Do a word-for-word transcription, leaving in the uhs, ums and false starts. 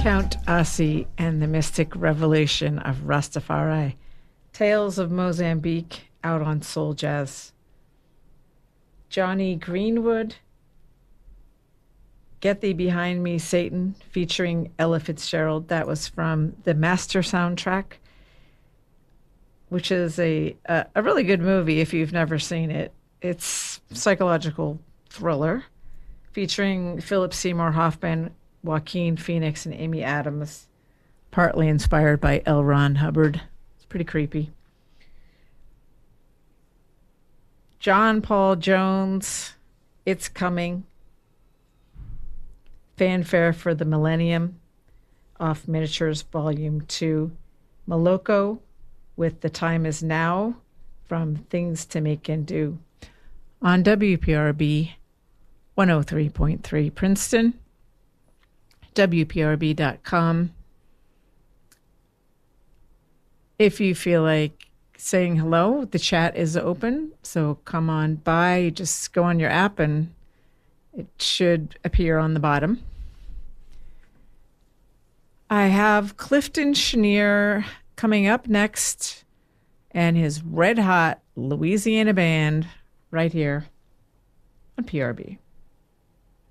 Count Asi and the Mystic Revelation of Rastafari. Tales of Mozambique out on Soul Jazz. Johnny Greenwood, Get Thee Behind Me, Satan, featuring Ella Fitzgerald. That was from the Master soundtrack, which is a, a, a really good movie if you've never seen it. It's psychological thriller featuring Philip Seymour Hoffman, Joaquin Phoenix, and Amy Adams, partly inspired by L. Ron Hubbard. It's pretty creepy. John Paul Jones, It's Coming. Fanfare for the Millennium, off Miniatures Volume two. Moloko with The Time Is Now, from Things to Make and Do, on W P R B one oh three point three Princeton, W P R B dot com. If you feel like saying hello, the chat is open, so come on by. Just go on your app and it should appear on the bottom. I have Clifton Chenier coming up next and his red hot Louisiana band right here on P R B.